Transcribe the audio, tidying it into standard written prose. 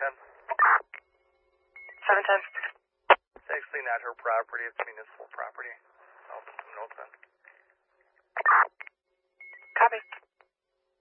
710. 710. It's actually not her property, it's municipal property. I'll put some notes in. Copy.